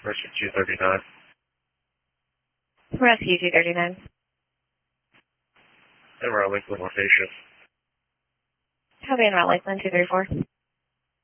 Rescue 239. Rescue 239. And we're at Lakeland, North Asia. Copy en route, Lakeland 234.